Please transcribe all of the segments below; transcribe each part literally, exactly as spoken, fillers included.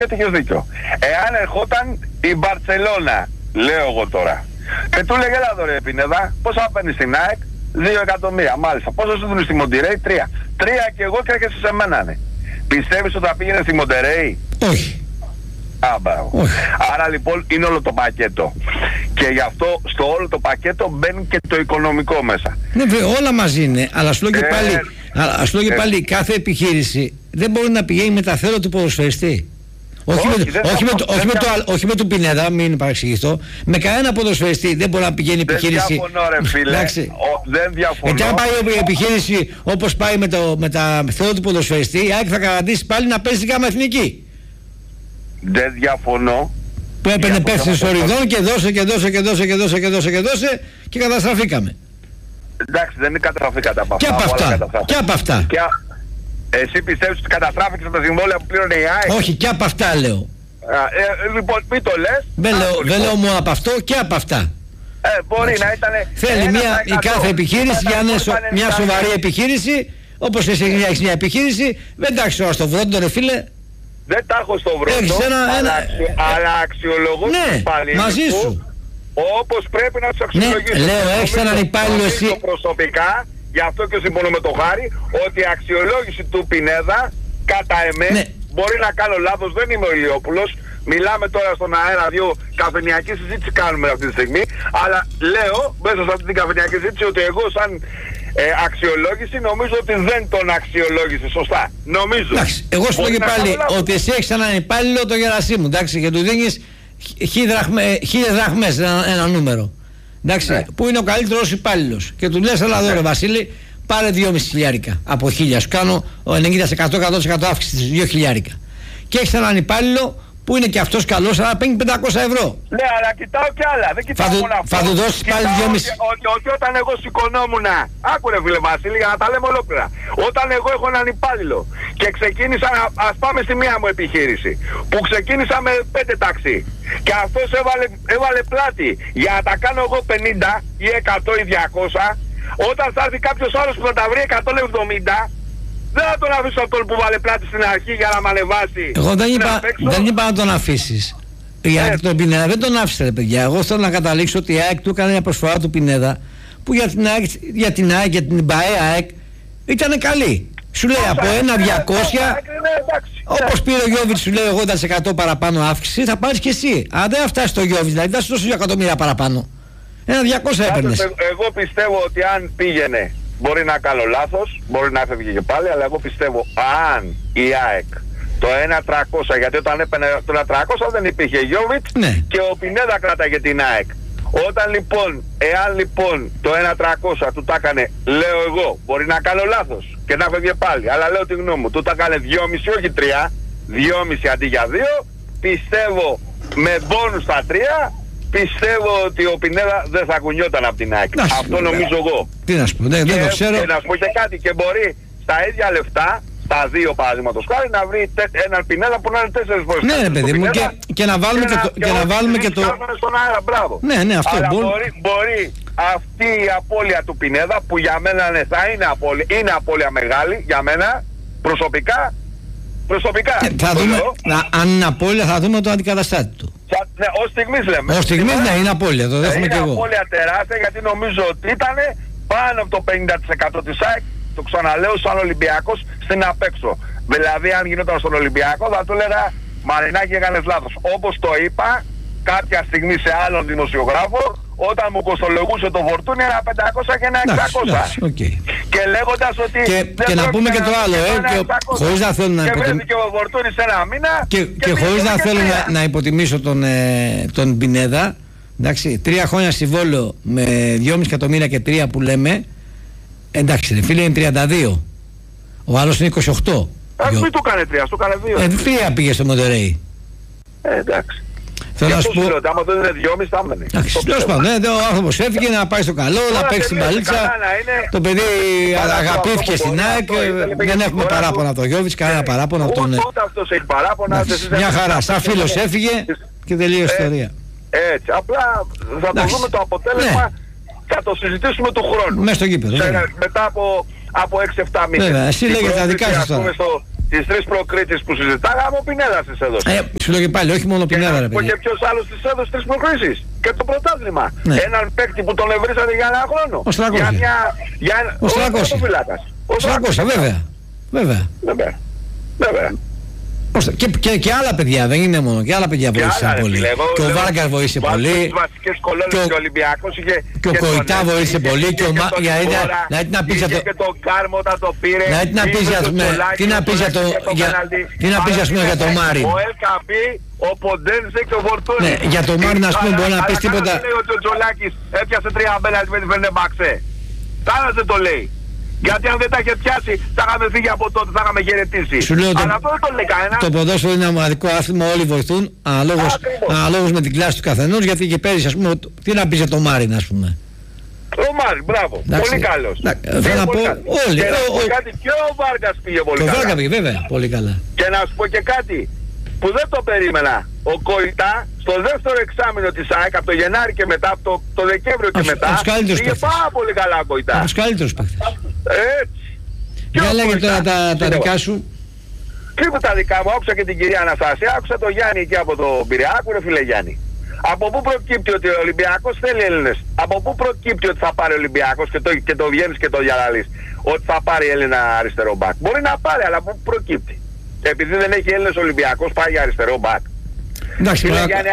γιατί έχεις δίκιο. Εάν ερχόταν η Μπαρτσελώνα, λέω εγώ τώρα, και του λέγε έλα δω ρε Πινέδα, πόσα παίρνεις στην ΑΕΚ, δύο εκατομμύρια, μάλιστα. Πόσο σου δίνουν στη Μοντιρέι, τρία. Τρία και εγώ και έρχεσαι σε μένα, ναι. Πιστεύεις ότι θα πήγαινε στη Μοντερέι? Όχι. Α, μπράβο. Άρα λοιπόν είναι όλο το πακέτο. Και γι' αυτό στο όλο το πακέτο μπαίνει και το οικονομικό μέσα. Ναι, βέβαια, όλα μαζί είναι. Αλλά σου λέω και ε, πάλι, αλλά, σου λέω και ε, πάλι κάθε επιχείρηση δεν μπορεί να πηγαίνει με τα θέλω του ποδοσφαιριστή. Όχι, όχι, με, όχι, με, το, όχι, με το, όχι με του Πινέδα, μην παρεξηγηθώ. Με κανένα ποδοσφαιριστή δεν μπορεί να πηγαίνει η επιχείρηση. Δεν διαφωνώ, ρε φίλε. Ο, δεν διαφωνώ. Και αν πάει η επιχείρηση όπως πάει με, το, με τα θέλω του ποδοσφαιριστή, η ΑΕΚ θα καταντήσει πάλι να παίζει γάμα εθνική. Δεν διαφωνώ. Που έπαιρνε πέφτει στο ριδόν και δώσε και δώσε και δώσε και δώσε και δώσε και δώσε και καταστραφήκαμε. Εντάξει, δεν καταστραφήκατε από αυτά. Και από αυτά. Και από αυτά. Και, εσύ πιστεύεις ότι καταστράφηκες τα συμβόλαια που πλήρωνε η ΑΕΚ? Όχι, και από αυτά λέω. Ε, λοιπόν, μην το λες. Δεν λέω, λοιπόν. λέω μόνο από αυτό και από αυτά. Ε, μπορεί να ήταν. Θέλει μια, η κάθε επιχείρηση για να είναι σο, μια σοβαρή επιχείρηση, όπως εσύ έχεις μια επιχείρηση, δεν τα έχεις τώρα στο βρόντο, ρε φίλε. Δεν τα έχω στο βρόντο, ένα, αλλά, ένα... αλλά αξιολογώ ναι, τους υπαλλήλους μαζί σου. Όπως πρέπει να τους αξιολογήσω. Ναι, λέω, έχεις έναν υπάλληλο εσύ. Προσωπικά, γι' αυτό και συμφωνώ με το Χάρη, ότι η αξιολόγηση του Πινέδα, κατά εμέ, ναι. Μπορεί να κάνω λάθος, δεν είμαι ο Ηλιόπουλος. Μιλάμε τώρα στον αέρα, δύο καφενειακή συζήτηση κάνουμε αυτή τη στιγμή. Αλλά λέω μέσα σε αυτή την καφενειακή συζήτηση ότι εγώ, σαν ε, αξιολόγηση, νομίζω ότι δεν τον αξιολόγησε σωστά. Νομίζω. Εντάξει, εγώ σου λέω και πάλι ότι εσύ έχεις έναν υπάλληλο το Γερασίμου, εντάξει, και του δίνεις χίλιες δραχμές ένα, ένα νούμερο. Εντάξει, ναι. Που είναι ο καλύτερος υπάλληλος. Και του λες, έλα εδώ ναι. Ρε Βασίλη, πάρε δυόμισι χιλιάρικα από χίλια. Σου κάνω ενενήντα τοις εκατό εκατό τοις εκατό αύξηση στις δύο χιλιάρικα. Και έχεις έναν υπάλληλο που είναι και αυτός καλός, αλλά παίρνει πεντακόσια ευρώ. Ναι, αλλά κοιτάω κι άλλα. Δεν κοιτάω θα μόνο αυτό. Θα του δώσεις πάλι δυόμισι. Ότι, ότι όταν εγώ σηκωνόμουν. Άκουρε φίλε Βασίλη, για να τα λέμε ολόκληρα. Όταν εγώ έχω έναν υπάλληλο και ξεκίνησα, ας πάμε στη μία μου επιχείρηση, που ξεκίνησα με πέντε ταξί. Και αυτός έβαλε, έβαλε πλάτη για να τα κάνω εγώ πενήντα ή εκατό ή διακόσια. Όταν θα έρθει κάποιος άλλος που θα τα βρει εκατόν εβδομήντα, δεν θα τον αφήσω αυτόν που βάλε πλάτη στην αρχή για να με ανεβάσει. Εγώ δεν είπα, δεν είπα να τον αφήσεις. Η ΑΕΚ τον Πινέδα δεν τον άφησε, ρε παιδιά. Εγώ θέλω να καταλήξω ότι η ΑΕΚ του έκανε μια προσφορά του Πινέδα που για την ΑΕΚ, για την ΑΕΚ, για την ΠΑΕ ΑΕΚ ήταν καλή. Σου λέει από ένα διακόσια, όπως πήρε ο Γιώβιτς, σου λέει ογδόντα τοις εκατό παραπάνω αύξηση, θα πάρεις και εσύ. Αν δεν φτάσει το Γιώβιτς, δηλαδή θα σου δώσει δύο εκατομμύρια παραπάνω. Ένα διακόσια έπαιρνες. Εγώ πιστεύω ότι αν πήγαινε, μπορεί να κάνω λάθος, μπορεί να έφευγε και πάλι, αλλά εγώ πιστεύω αν η ΑΕΚ το ένα τριακόσια, γιατί όταν έπαιρνε το ένα τριακόσια δεν υπήρχε Γιώβιτς ναι. Και ο Πινέδα κράταγε την ΑΕΚ. Όταν λοιπόν, εάν λοιπόν το ένα τριακόσια του τα έκανε, λέω εγώ, μπορεί να κάνω λάθος και να φεύγε πάλι, αλλά λέω τη γνώμη μου, του τα έκανε δυόμισι όχι τρία, δυόμισι αντί για δύο, πιστεύω με μπόνους στα τρία, πιστεύω ότι ο Πινέδα δεν θα κουνιόταν από την ΑΕΚ. Αυτό νομίζω εγώ. Τι να σου πω, δεν, δεν το ξέρω. Και να σου πω και κάτι, και μπορεί στα ίδια λεφτά, στα δύο παραδείγματος χάρη, να βρει τε, έναν Πινέδα που να είναι τέσσερις φορές. Ναι, ρε παιδί μου, και, και να βάλουμε και, και, το, και, να βάλουμε και το... Στον αέρα, μπράβο. Ναι, ναι, αυτό αλλά μπορεί. Μπορεί, μπορεί αυτή η απώλεια του Πινέδα, που για μένα ναι, θα είναι απώλεια, είναι απώλεια μεγάλη, για μένα, προσωπικά, προσωπικά. Ε, θα δούμε, να, αν είναι απώλεια θα δούμε το αντικαταστάτη του. Ναι, ως στιγμής λέμε. Ως στιγμής ναι, είναι απώλεια, το δέχομαι και εγώ. Είναι απώλεια τεράστια, γιατί νομίζω ότι ήταν πάνω από το πενήντα τοις εκατό της ΑΕΚ, το ξαναλέω, σαν Ολυμπιακός στην απέξω. Δηλαδή αν γινόταν στον Ολυμπιακό θα του έλεγα Μαρινάκη, έκανες λάθος. Όπως το είπα κάποια στιγμή σε άλλον δημοσιογράφο, όταν μου κοστολογούσε το φορτούνι ένα πεντακόσια και ένα εξακόσια. Okay. Και λέγοντας ότι και, και να πούμε και το άλλο, ε, και, χωρίς να θέλω να υποτιμήσω. Και βρέθηκε ο φορτούνις ένα μήνα. Και, και, και χωρίς να θέλω να, να υποτιμήσω τον, ε, τον Πινέδα, εντάξει, τρία χρόνια συμβόλαιο με δυόμισι εκατομμύρια και τρία που λέμε, εντάξει ρε φίλε, είναι τριάντα δύο. Ο άλλος είναι είκοσι οκτώ. Ας μην του κάνει τρία, του κάνει δύο. Ε, τρία πήγε στο Μοντερέι. Ε, εντάξει. Θέλω να σου πω... Άμα δεν είναι δυόμισι θα έμενε. Εντάξει, τέλος πάντων, ο άνθρωπος έφυγε να πάει στο καλό, να παίξει την παλίτσα. Το παιδί αγαπήθηκε στην ΑΕΚ, δεν έχουμε παράπονα από τον Γιώβιτς, κανένα παράπονα από τον... Ούτε αυτός έχει παράπονα. Μια χαρά, σαν φίλος έφυγε και τελείωσε η ιστορία. Έτσι, απλά θα το δούμε το αποτέλεσμα, θα το συζητήσουμε του χρόνου. Μέσα στο γήπεδο. Μετά από έξι εφτά μήνες. Βέβαια, εσύ λέγες τα δικά σας τώρα. τις τρεις προκρίσεις που συζητάγαμε, ο Πινέδας τις έδωσε. Ε, σου λέω και πάλι, όχι μόνο ο Πινέδα, ρε παιδί. Και ποιος άλλος τις έδωσε τρεις προκρίσεις. Και το πρωτάθλημα. Ναι. Έναν παίκτη που τον ευρύσατε για ένα χρόνο. Ο Στρακώσια. Για μια... Για... Ο Στρακώσια. Ο Στρακώσια, βέβαια. Βέβαια. Βέβαια. Βέβαια. Και, και, και άλλα παιδιά, δεν είναι μόνο. Και άλλα παιδιά βοήθησαν πολύ. Λέγω, και ο Βάρκας βοήθησε πολύ. Και ο Ολυμπιακός είχε. Και ο Κοϊτά βοήθησε πολύ. Και ο Μα... Για να να πεις για το. Και τον Κάρμο όταν το πήρε. Να πεις για το. Τι να πεις για το. Τι να πεις για το Μάριν. Ο Ελκαμπή, ο Ποντένσε και ο Φορτούνη. Ναι, για το Μάριν ας πούμε μπορεί να πεις τίποτα. Δεν λέει ότι ο Τζολάκης έπιασε τρία μπέλα με τη Φερνεμπαξέ. Τάρα δεν το λέει. Γιατί αν δεν τα είχε πιάσει, θα είχαμε φύγει από τότε, θα είχαμε χαιρετήσει. Σου λέω Αλλά το, αυτό δεν το λέει κανένα. Το ποδόσφαιρο είναι ένα μοναδικό άθλημα, όλοι βοηθούν αναλόγως, αναλόγως με την κλάση του καθενός. Γιατί και πέρυσι, ας πούμε, τι να πεις για το Μάριν, ας πούμε. Ο Μάριν, μπράβο. Εντάξει, πολύ καλός. Θέλω να πω, όλοι. Και ο, να σου ο, πω κάτι, και ο Βάρκας πήγε πολύ το καλά. Το Βάρκα πήγε, βέβαια, πολύ καλά. Και να σου πω και κάτι που δεν το περίμενα. Ο Κοϊτά στο δεύτερο εξάμηνο της ΑΕΚ από το Γενάρη και μετά, από το, το Δεκέμβριο και μετά, πήγε πάρα πολύ καλά ο Κοϊτά. Από τους καλύτερους παίκτες. Έτσι. Για λέγε τώρα τα, τα δικά σου. Κλείπω τα δικά μου, άκουσα και την κυρία Αναστασία, άκουσα τον Γιάννη εκεί από το Πειραιά, ρε φίλε Γιάννη. Από πού προκύπτει ότι ο Ολυμπιακός θέλει Έλληνες? Από πού προκύπτει ότι θα πάρει ο Ολυμπιακός και το, και το βγαίνεις και το διαλαλείς ότι θα πάρει Έλληνα αριστερό μπακ? Μπορεί να πάρει, αλλά πού προκύπτει? Επειδή δεν έχει Έλληνες Ολυμπιακός, πάει για αριστερό μπακ. Εντάξει, φίλε Γιάννη,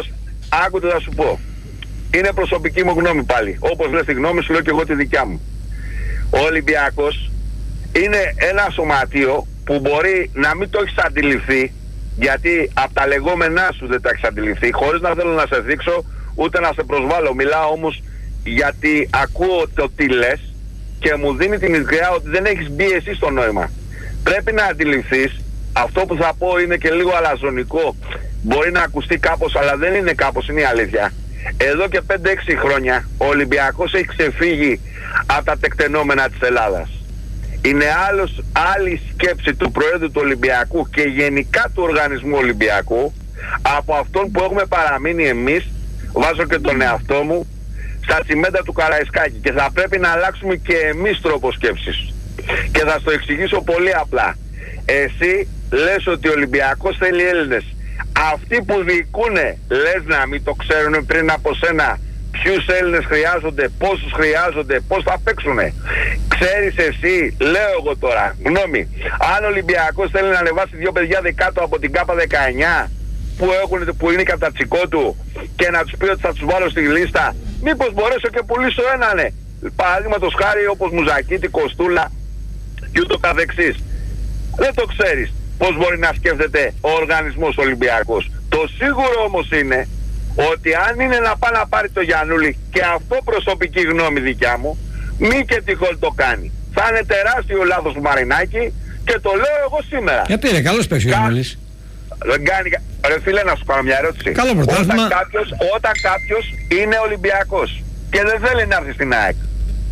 άκου θα σου πω. Είναι προσωπική μου γνώμη πάλι. Όπως λες τη γνώμη σου, λέω και εγώ τη δικιά μου. Ο Ολυμπιακός είναι ένα σωματείο που μπορεί να μην το έχεις αντιληφθεί, γιατί από τα λεγόμενά σου δεν τα έχεις αντιληφθεί, χωρίς να θέλω να σε δείξω ούτε να σε προσβάλλω. Μιλάω όμως γιατί ακούω το τι λες και μου δίνει την ιδέα ότι δεν έχεις μπει εσύ στο νόημα. Πρέπει να αντιληφθείς, αυτό που θα πω είναι και λίγο αλαζονικό, μπορεί να ακουστεί κάπως, αλλά δεν είναι κάπως, είναι η αλήθεια. Εδώ και πέντε έξι χρόνια ο Ολυμπιακός έχει ξεφύγει από τα τεκτενόμενα της Ελλάδας. Είναι άλλος, άλλη σκέψη του Προέδρου του Ολυμπιακού και γενικά του οργανισμού Ολυμπιακού από αυτόν που έχουμε παραμείνει εμείς, βάζω και τον εαυτό μου, στα τσιμέντα του Καραϊσκάκη, και θα πρέπει να αλλάξουμε και εμείς τρόπο σκέψης. Και θα στο εξηγήσω πολύ απλά. Εσύ λες ότι ο Ολυμπιακός θέλει Έλληνες. Αυτοί που διοικούνε, λες να μην το ξέρουν πριν από σένα ποιους Έλληνες χρειάζονται, πόσους χρειάζονται, πώς θα παίξουνε? Ξέρεις εσύ, λέω εγώ τώρα, γνώμη, αν ο Ολυμπιακός θέλει να ανεβάσει δύο παιδιά δεκάτω από την ΚΑΠΑ δεκαεννιά που, έχουν, που είναι κατατσικό του και να τους πει ότι θα τους βάλω στη λίστα, μήπως μπορέσω και πουλήσω έναν, παραδείγματος χάρη όπως Μουζακίτη, Κοστούλα και ούτω καθεξής. Δεν το ξέρεις πώς μπορεί να σκέφτεται ο οργανισμός Ολυμπιακός. Το σίγουρο όμως είναι ότι αν είναι να πάει να πάρει το Γιαννούλη, και αυτό προσωπική γνώμη δικιά μου, μη και τυχόν το κάνει, θα είναι τεράστιο λάθος του Μαρινάκη, και το λέω εγώ σήμερα. Γιατί είναι καλός παίκτης ο Γιαννούλης. Δεν κάνει... Ρε φίλε, να σου κάνω μια ερώτηση. Καλό πρωτάθλημα. Όταν κάποιος, όταν κάποιος είναι Ολυμπιακός και δεν θέλει να έρθει στην ΑΕΚ,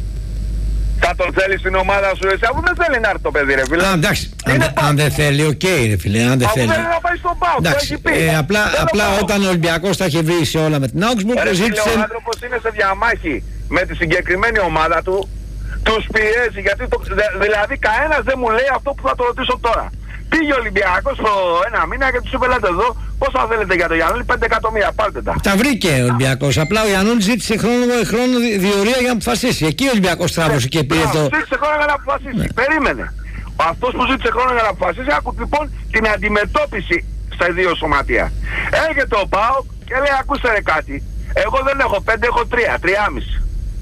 θα τον θέλει στην ομάδα σου εσύ, αφού δεν θέλει να έρθει το παιδί, ρε φίλε? Α, εντάξει, αν, αν δεν θέλει, οκ, okay, ρε φίλε, αν δεν αφού θέλει. θέλει να πάει στον ΠΑΟΚ, το έχει πει. Ε, απλά απλά όταν ο Ολυμπιακός τα είχε βρει σε όλα με την Augsburg, το ζήτησε. Ο άνθρωπος είναι σε διαμάχη με τη συγκεκριμένη ομάδα του, τους πιέζει, γιατί το, δηλαδή κανένας δεν μου λέει αυτό που θα το ρωτήσω τώρα. Πήγε ο Ολυμπιακός στο ένα μήνα και τους είπε, λέτε εδώ, πόσα θέλετε για το Γιαννούλη? πέντε εκατομμύρια, πάρτε τα. Τα βρήκε ο Ολυμπιακός. Απλά ο Γιαννούλης ζήτησε χρόνο, χρόνο διορία για να αποφασίσει. Εκεί ο Ολυμπιακός τράβωσε και πήρε το. Ζήτησε χρόνο για να αποφασίσει. Ναι. Περίμενε. Αυτός που ζήτησε χρόνο για να αποφασίσει, άκου λοιπόν την αντιμετώπιση στα δύο σωματεία. Έρχεται ο ΠΑΟΚ και λέει, ακούστε ρε κάτι, εγώ δεν έχω πέντε, έχω τρία, τριάμιση.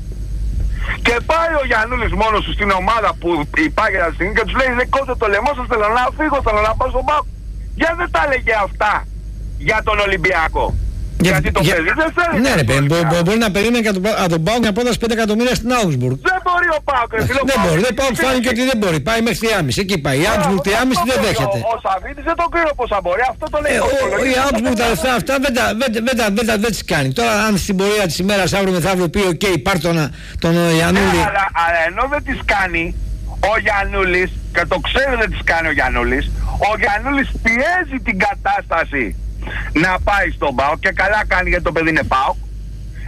Και πάει ο Γιαννούλης μόνος του στην ομάδα που υπάρχει αυτή τη στιγμή και τους λέει, δεν κόβετε το λαιμό σας, θέλω να φύγω, θέλω να πάω στον ΠΑΟΚ. Για δεν τα έλεγε αυτά για τον Ολυμπιακό? Για, γιατί το για, παιδί δεν θέλει. Ναι, ρε παιδί, μπο, μπο, μπορεί να περίμενε και από τον ΠΑΟΚ να πρόταση πέντε εκατομμύρια στην Augsburg. Δεν μπορεί ο ΠΑΟΚ, ρε φίλο. Δεν μπορεί, δεν ΠΑΟΚ φάνηκε ότι δεν μπορεί. Πάει μέχρι τη Άμυση, εκεί πάει. Η Augsburg τη Άμυση δεν δέχεται. Ο Σαββίδης δεν το κρίνω πόσα μπορεί, αυτό το λέει. Η Augsburg τα λεφτά αυτά δεν τις κάνει. Τώρα, αν στην πορεία της ημέρας αύριο μεθαύριο πει, οκ, πάρ' τον Γιαννούλη. Αλλά ενώ δεν τις κάνει ο Γιαννούλης, και το ξέρει δεν τις κάνει ο Γιαννούλης, ο Γιαννούλης πιέζει την κατάσταση να πάει στον ΠΑΟΚ, και καλά κάνει γιατί το παιδί είναι ΠΑΟΚ.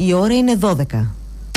Η ώρα είναι δώδεκα.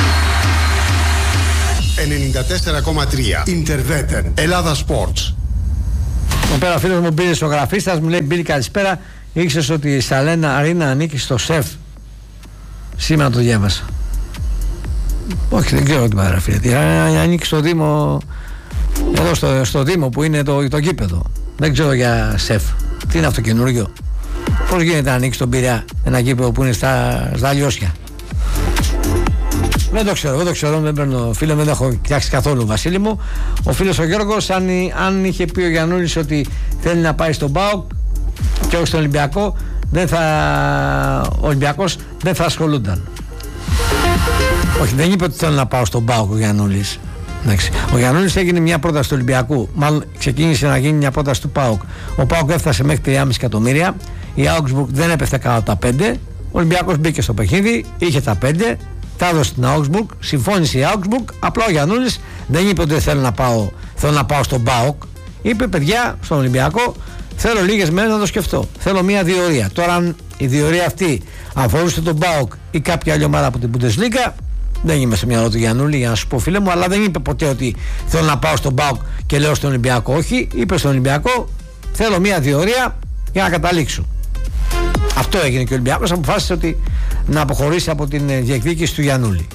ενενήντα τέσσερα κόμμα τρία Ιντερβέτεν Ελλάδα Sports. Ο πέρα φίλος μου Μπίλης ο γραφίστας μου λέει: Μπίλη, καλησπέρα. Ήξερες ότι η Σαλένα Αρίνα ανήκει στο ΣΕΦ? Σήμερα το διάβασα. Όχι, δεν ξέρω τι παραγραφεί. Γιατί ανήκει στο Δήμο, εδώ στο, στο Δήμο που είναι το, το γήπεδο. Δεν ξέρω για ΣΕΦ. Τι είναι αυτό καινούργιο? Πώς γίνεται να ανοίξει τον Πειραιά ένα γήπεδο που είναι στα, στα Λιώσια? Δεν το ξέρω, δεν το ξέρω, δεν παίρνω φίλο, δεν έχω κοιτάξει καθόλου, Βασίλη μου. Ο φίλος ο Γιώργος, αν, αν είχε πει ο Γιαννούλης ότι θέλει να πάει στον ΠΑΟΚ και όχι στον Ολυμπιακό, δεν θα, ο Ολυμπιακός δεν θα ασχολούνταν. Όχι, δεν είπε ότι θέλω να πάω στον ΠΑΟΚ ο Γιαννούλης. Ο Γιαννούλης έγινε μια πρόταση του Ολυμπιακού, μάλλον ξεκίνησε να γίνει μια πρόταση του ΠΑΟΚ. Ο ΠΑΟΚ έφτασε μέχρι τρία κόμμα πέντε εκατομμύρια, η Augsburg δεν έπεφτε κάτω από τα πέντε, ο Ολυμπιακός μπήκε στο παιχνίδι, είχε τα πέντε. Τα έδωσε στην Augsburg, συμφώνησε η Augsburg. Απλά ο Γιαννούλης δεν είπε ότι θέλω να πάω, θέλω να πάω στον ΠΑΟΚ. Είπε: παιδιά, στον Ολυμπιακό θέλω λίγες μέρες να το σκεφτώ. Θέλω μια διορία. Τώρα, αν η διορία αυτή αφορούσε τον ΠΑΟΚ ή κάποια άλλη ομάδα από την Bundesliga, δεν είμαι στο μυαλό του Γιαννούλη για να σου πω, φίλε μου, αλλά δεν είπε ποτέ ότι θέλω να πάω στον ΠΑΟΚ και λέω στον Ολυμπιακό όχι. Είπε στον Ολυμπιακό: θέλω μια διορία για να καταλήξω. Αυτό έγινε και ο Ολυμπιακός αποφάσισε ότι να αποχωρήσει από την διεκδίκηση του Γιαννούλη.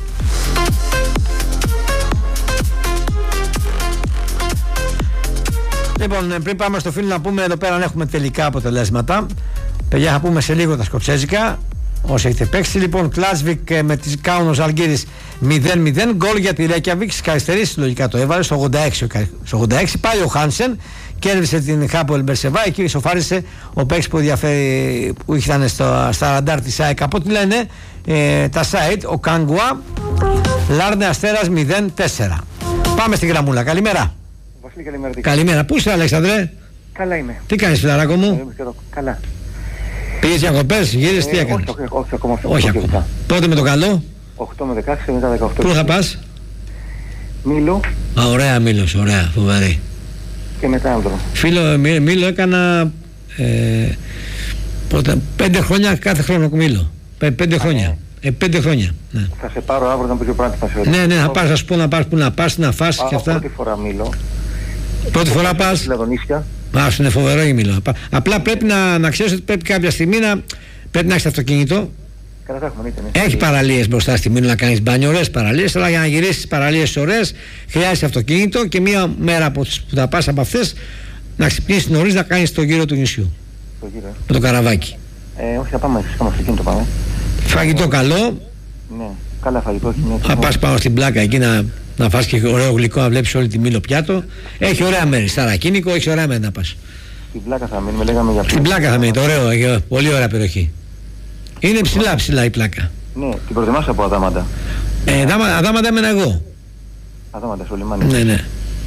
Λοιπόν, πριν πάμε στο φίλο να πούμε εδώ πέρα αν έχουμε τελικά αποτελέσματα. Παιδιά, θα πούμε σε λίγο τα σκοτσέζικα όσοι έχετε παίξει. Λοιπόν, Κλάσβικ με τις Κάουνο Ζαλγκίρις μηδέν μηδέν. Γκολ για τη Ρέικιαβικ, στις καθυστερήσεις λογικά το έβαλε στο ογδόντα έξι. Στο ογδόντα έξι πάει ο Χάνσεν, κέρδισε την Χάπολ Μπερσεβά. Εκεί ισοφάρισε ο παίκτης που, που ήταν στο, στα ραντάρ της ΑΕΚ. Από ό,τι λένε ε, τα site, ο Κάγκουα. Λάρνε Αστέρας μηδέν τέσσερα. Πάμε στην γραμμούλα. Καλημέρα. Βασίλη, καλημέρα. Καλημέρα. Πού είσαι, Αλέξανδρε? Καλά είμαι. Τι κάνεις, φιλαράκο μου? Καλά. Πήγες διακοπές, γύρες, ε, τι έκανες? Όχι, όχι, όχι ακόμα. Όχι ακόμα. Πότε με το καλό? οκτώ με δεκαέξι, μετά δεκαοκτώ. Πού θα πας? Μήλο. Α, ωραία Μήλος, ωραία, φοβερή. Και μετά Άνδρο. Φίλο, Μí, Μήλο έκανα ε, πρώτα, πέντε χρόνια κάθε χρόνο Μήλο. Πέ, πέντε Α, χρόνια. Ναι. Ε, πέντε χρόνια. Ναι. Θα σε πάρω αύριο να πει ο πράγμα θα σε Ναι, ναι, θα πάρεις, θα σου πω να πας, που να πας, να φας και αυτά. Πρώτη φορά Μήλο. Πρώτη φορά πας. Α, είναι φοβερό η Μήλο. Απλά πρέπει να, να ξέρεις ότι πρέπει κάποια στιγμή να πρέπει να έχεις αυτοκίνητο. Καλά, έχουμε, ναι. Έχει παραλίες μπροστά στη Μήλο να κάνεις μπάνιο, ωραίες παραλίες, αλλά για να γυρίσεις τις παραλίες ωραίες χρειάζεται αυτοκίνητο και μία μέρα από τις που θα πας από αυτές να ξυπνήσεις νωρίς να κάνεις το γύρο του νησιού. Το γύρο. Με το καραβάκι. Ε, όχι, θα πάμε έτσι, κάνουμε αυτοκίνητο πάμε. Φαγητό καλό. Ναι, καλά φαγητό. Όχι, ναι, θα πας πάνω στην πλάκα εκεί να, να φας και ωραίο γλυκό, να βλέπεις όλη τη Μήλο πιάτο. Έχει ωραία μέρη, σταρακίνικο, έχει ωραία μέρη να πας. Στην πλάκα θα μείνουμε, λέγαμε για Στην πλάκα θα μείνει, ωραίο, έχει πολύ ωραία περιοχή. Είναι ψηλά ψηλά η πλάκα. Ναι, την προτιμάσαι από Αδάματα. Ε, Αδάματα, Αδάματα έμενα εγώ. Αδάματα, στο λιμάνι. Ναι, ναι.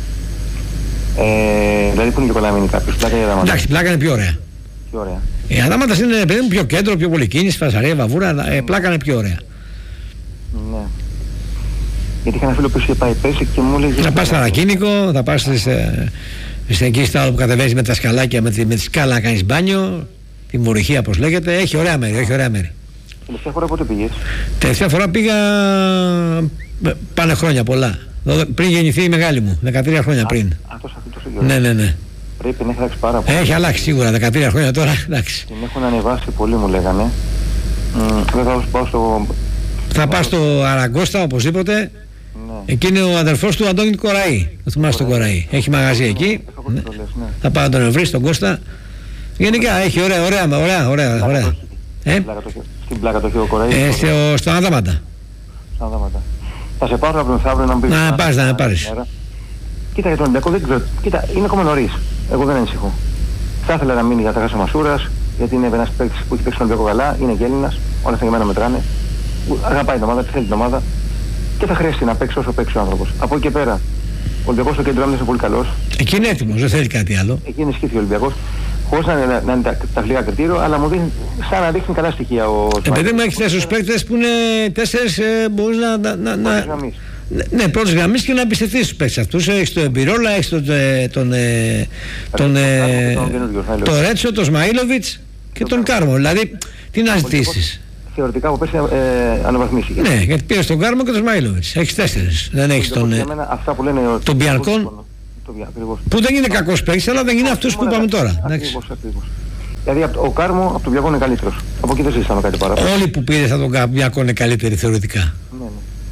Ε, δηλαδή που είναι πιο καλά μείνει κάποιος, πλάκα ή Αδάματα? Εντάξει, πλάκα είναι πιο ωραία. Πιο ωραία. Η Αδάματα είναι παιδί μου πιο κέντρο, πιο πολύ κίνηση, φασαρία, βαβούρα, ε, πλάκα είναι πιο ωραία. Ναι. Γιατί είχα ένα φίλο που είχε πάει πέσει και μου έλεγε... Θα πας στα Ρακίνικο, θα πας στην εκεί στα που κατεβαίνεις με τα σκαλάκια, με τη, με τη σκάλα να κάνεις μπάνιο, τη μορυχία όπως λέγεται, έχει ωραία μέρη, έχει ωραία μέρη. Τελευταία φορά πότε πήγες? Τελευταία φορά πήγα, πάνε χρόνια πολλά, πριν γεννηθεί η μεγάλη μου, δεκατρία χρόνια πριν. Α, τόσο, τόσο γερό. Ναι, ναι, ναι. Πρέπει να έχει αλλάξει πάρα πολύ. Έχει αλλάξει σίγουρα, δεκατρία χρόνια τώρα, εντάξει. Την έχουν ανεβάσει πολύ μου λέγανε. Δεν θα πάω στο... Θα πας στο Αραγκώστα οπωσδήποτε. Ναι. Εκεί είναι ο αδερφός του Αντώνη Κοραή. Το θυμάσαι τον Κοραή. Έχει μαγαζί εκεί. Ναι. Ναι. Θα πάω να τον βρει στον Κώστα. Γενικά έχει ωραία, ωραία, ωραία, ωραία. ωραία. Ε? Στην πλάκα το έχει ο Κοραή. Ε, στο, στο Αδάματα. Στο Αδάματα. Θα σε πάρω από τον Θαύριο να μπει. Να πάρεις, να πάρεις. Κοίτα για τον Ολυμπιακό δεν ξέρω. Κοίτα, είναι ακόμα νωρίς. Εγώ δεν ανησυχώ. Θα ήθελα να μείνει για τα Γάσο Μασούρας, γιατί είναι ένας παίκτης που έχει παίξει τον Ολυμπιακό καλά, είναι και Έλληνας, όλα αυτά για μένα μετράνε. Αγαπάει την ομάδα, τη θέλει την ομάδα και θα χρειαστεί να παίξει όσο παίξει ο άνθρωπος. Από εκεί και πέρα, ο Ολυμπιακός στο κέντρο άμυνας είναι πολύ καλός. Εκεί είναι έτοιμος, δεν θέλει κάτι άλλο. Εκεί είναι σκύθη ο Ολυμπιακός. Χωρίς να, να, να είναι τα, τα φλικά κριτήριο, αλλά μου δείχνει σαν να δείχνει καλά στοιχεία ο Σμάιλοβιτς. Επειδή μου έχεις τέσσερις παίκτες που είναι τέσσερις, ε, μπορείς να... να, να, να... Ναι, πρώτης γραμμής και να εμπιστευτείς στους παίκτες αυτούς. Έχεις τον Εμπειρόλα, έχεις τον, τον, τον, τον Ρέτσο, τον Σμάιλοβιτς και τον Κάρμο. Δηλαδή, τι να ζητήσεις. θεωρητικά από πέρσι ε, αναβαθμίσει. Ναι, γιατί πήρε τον Κάρμο και τον Σμαΐλοβιτς. Έχεις τέσσερις. Δεν έχεις τον. Ε, μένα, αυτά που λένε. Τον Μπιανκόν. Που δεν είναι κακός παίκτης, αλλά δεν είναι αυτός που είπαμε τώρα. Ακριβώς, ακριβώς. Δηλαδή ο Κάρμο από τον Μπιανκόν είναι καλύτερος. Από εκεί δεν συζητάμε κάτι παραπάνω. Όλοι που πήρε από τον Μπιανκόν είναι καλύτεροι θεωρητικά. Ναι, ναι.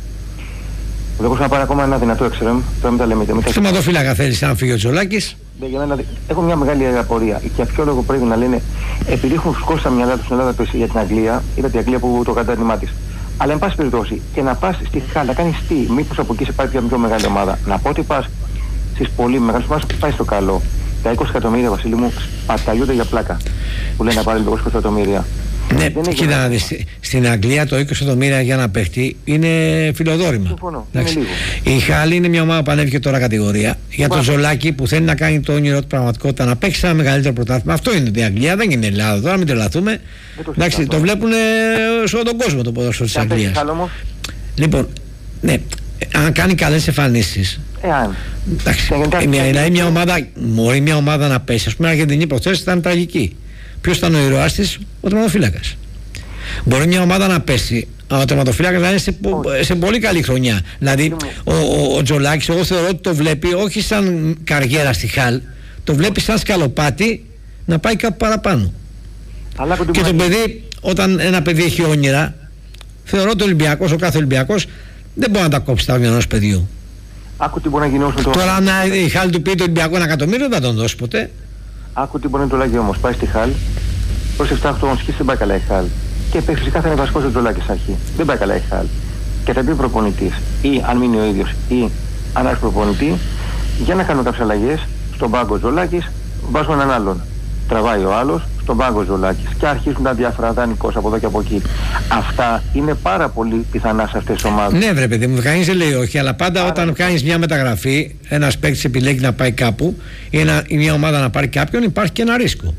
Ο Μπιανκόν να πάρει ακόμα ένα δυνατό εξτρέμ. Τώρα μην τα λέμε. Θεματοφύλακα θέλεις αν φύγει ο Τζολάκης. Ναι, για μένα, έχω μια μεγάλη απορία. Για ποιο λόγο πρέπει να λένε, επειδή έχουν σκώσει τα μυαλά του στην Ελλάδα για την Αγγλία, είδατε η Αγγλία που το κατάρτιμά της. Αλλά εν πάση περιπτώσει, και να πας στη Χάλ, να κάνεις τι, μήπως από εκεί σε πάει μια πιο μεγάλη ομάδα. Να πω ότι πας στις πολύ μεγάλες ομάδες, πάει στο καλό. Τα είκοσι εκατομμύρια, Βασίλη μου, παταλιούνται για πλάκα. Που λένε να πάρει είκοσι εκατομμύρια. Ναι, κοίτα να δεις, στην Αγγλία το είκοσι εκατομμύρια για να παίχτη είναι φιλοδόρημα. Συμφωνώ, είναι λίγο. Η Χάλη είναι μια ομάδα που ανέβηκε τώρα κατηγορία. Για τον Ζολάκη που θέλει να κάνει το όνειρο του πραγματικότητα, να παίξει ένα μεγαλύτερο πρωτάθλημα. Αυτό είναι η Αγγλία, δεν είναι η Ελλάδα τώρα, μην τρελαθούμε. Το, εντάξει, το βλέπουν σε όλο τον κόσμο το ποδόσφαιρο της Αγγλίας. Λοιπόν, ναι, αν κάνει καλές εμφανίσεις. Εάν. Εντάξει, δηλαδή μια ομάδα, μπορεί μια ομάδα να πέσει. Ας πούμε, η Αργεντινή προχθές ήταν τραγική. Ποιος ήταν ο ήρωας της? Ο τερματοφύλακας. Μπορεί μια ομάδα να πέσει, αλλά ο τερματοφύλακας να είναι σε, σε πολύ καλή χρονιά. Δηλαδή, ο, ο, ο Τζολάκης, εγώ θεωρώ ότι το βλέπει όχι σαν καριέρα στη Χάλ, το βλέπει σαν σκαλοπάτι να πάει κάπου παραπάνω. Αλλά και το παιδί, όταν ένα παιδί έχει όνειρα, θεωρώ ότι ο Ολυμπιακός, ο κάθε Ολυμπιακός, δεν μπορεί να τα κόψει τα όνειρα ενός παιδιού. Άκου τι μπορεί να γίνει το... Τώρα, αν η Χάλ του πει το Ολυμπιακό ένα εκατομμύριο, δεν θα τον δώσει ποτέ. Άκου τι μπορεί να το λέγει όμως. Πάει στη Χάλ, προς εφτά οκτώ σκίσει δεν πάει καλά η Χάλ. Και φυσικά θα είναι βασικός ο Τζολάκης αρχή. Δεν πάει καλά η Χάλ. Και θα πει προπονητής, ή αν μείνει ο ίδιος, ή αν έχει προπονητή, για να κάνουμε κάποιες αλλαγές. Στον πάγκο Τζολάκης, βάζουμε έναν άλλον. Τραβάει ο άλλος, στον πάγκο Τζολάκης. Και αρχίζουν τα διάφορα δανεικός από εδώ και από εκεί. Αυτά είναι πάρα πολύ πιθανά σε αυτές τις ομάδες. Ναι, βρε παιδί μου, κανείς δεν λέει όχι, αλλά πάντα άρα, όταν κάνεις μια μεταγραφή, ένας παίκτης επιλέγει να πάει κάπου ή, ένα, ή μια ομάδα να πάρει κάποιον, υπάρχει και ένα ρίσκο.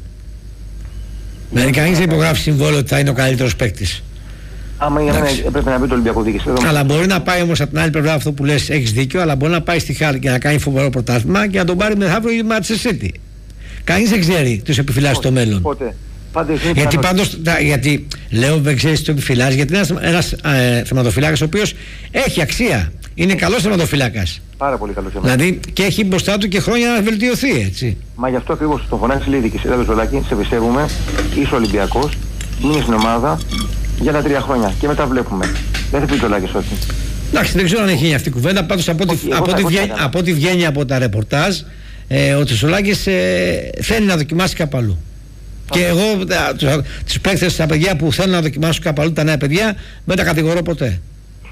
Δηλαδή, κανείς δεν υπογράφει συμβόλαιο ότι θα είναι ο καλύτερος παίκτης. Άμα για μένα έπρεπε να μπει το Ολυμπιακό διοίκηση. Αλλά μπορεί να πάει όμως από την άλλη πλευρά αυτό που λες, έχεις δίκιο, αλλά μπορεί να πάει στη Χάλ και να κάνει φοβερό πρωτάθλημα και να τον πάρει μεθαύριο η Manchester City. Κανείς δεν ξέρει τους επιφυλάσσει στο μέλλον. Ποτέ. Γιατί πάντως, γιατί λέω δεν ξέρεις το επιφυλάσσει, γιατί είναι ένας, ένας ε, θεματοφυλάκας ο οποίος έχει αξία. Είναι καλός θεματοφυλάκας. Πάρα πολύ καλός. Δηλαδή και έχει μπροστά του και χρόνια να βελτιωθεί, έτσι. Μα γι' αυτό ακριβώς τον φωνάζει η διοίκηση. Έλα Ζολάκη, σε πιστεύουμε, είσαι Ολυμπιακός, μείνεις στην ομάδα για τα τρία χρόνια και μετά βλέπουμε. Δεν θα πει Ζολάκης όχι. Εντάξει, δεν ξέρω αν έχει γίνει αυτή η κουβέντα. Πάντως από ό,τι από βγαίνει, από βγαίνει από τα ρεπορτάζ, ε, ο Τσολάκης ε, θέλει να δοκιμάσει κάπου αλλού. Και εγώ τους παίκτες, τα παιδιά που θέλουν να δοκιμάσουν κάπου αλλού, τα νέα παιδιά, δεν τα κατηγορώ ποτέ.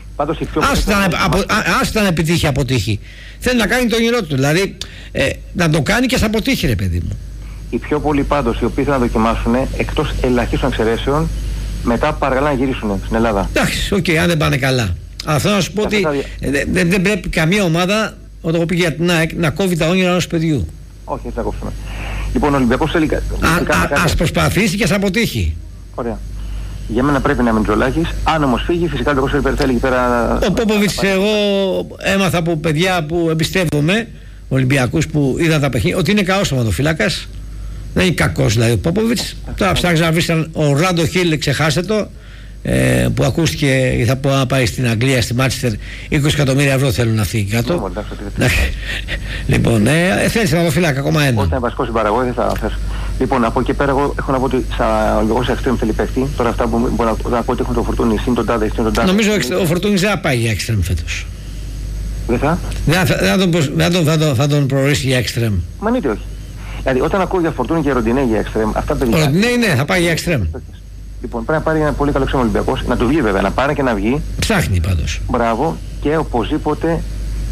Ας ήταν επιτύχει, αποτύχει. Θέλει να κάνει το όνειρό του. Δηλαδή ε, να το κάνει και σε αποτύχει, ρε παιδί μου. Οι πιο πολλοί πάντως οι οποίοι θέλουν να δοκιμάσουν, εκτός ελαχίστων εξαιρέσεων, μετά παρακαλά να γυρίσουν στην Ελλάδα. Εντάξει, οκ, okay, αν δεν πάνε καλά. Αλλά θέλω να σου πω ότι δεν δε, δε πρέπει καμία ομάδα, όταν εγώ πήγα για την ΑΕΚ, να κόβει τα όνειρα ενός παιδιού. Όχι, έτσι θα κόψουμε. Λοιπόν, ο Ολυμπιακός θέλει. Ας προσπαθήσει και ας αποτύχει. Ωραία. Για μένα πρέπει να μείνει Τζολάκης. Αν όμως φύγει, φυσικά το Κώστα θέλει εκεί πέρα. Ο Πόποβιτς, εγώ έμαθα από παιδιά που εμπιστεύομαι, Ολυμπιακούς που είδαν τα παιχνίδια, ότι είναι καλός θεματοφύλακας. Δεν είναι κακός δηλαδή ο Πόποβιτς. Τώρα ψάχνεις να βρεις ο Ράντο Χίλ, ξεχάστε το. Ε, που ακούστηκε θα πω να πάει στην Αγγλία, στη Μάντσεστερ, είκοσι εκατομμύρια ευρώ θέλουν να φύγει κάτω. Λοιπόν, ε, θέλεις να το φυλάκα ακόμα ένα. Όταν είναι βασικός στην παραγωγή θα θες. Λοιπόν, από εκεί πέρα εγώ έχω να πω ότι ο Ολυμπιακός εξτρέμ θέλει παίχτη. Τώρα αυτά που μπορώ να πω ότι έχουν το Φορτούνι, συν τον τάδε, συν τον τάδε. Νομίζω ο Φορτούνις δεν θα πάει για εξτρέμ φέτος. Δεν θα? Δεν θα τον προορίσει για εξτρέμ. Μα νίτε όχι. Δηλαδή όταν ακούω για Φορτούνι και Ροντινέ για εξτρέμ, αυτά παιδιά. Ροντινέ ναι, θα πάει για εξτρέμ. Λοιπόν, πρέπει να πάρει ένα πολύ καλό ξένο Ολυμπιακός, να του βγει βέβαια, να πάρει και να βγει. Ψάχνει πάντως. Μπράβο, και οπωσδήποτε.